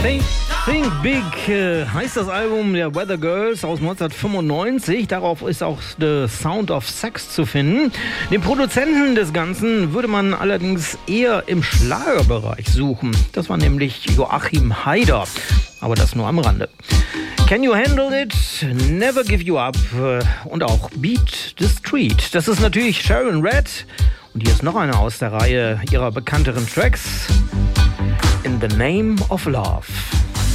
Think Big heißt das Album der Weather Girls aus 1995. Darauf ist auch The Sound of Sex zu finden. Den Produzenten des Ganzen würde man allerdings eher im Schlagerbereich suchen. Das war nämlich Joachim Haider. Aber das nur am Rande. Can You Handle It? Never Give You Up und auch Beat the Street. Das ist natürlich Sharon Red. Und hier ist noch eine aus der Reihe ihrer bekannteren Tracks. In the Name of Love.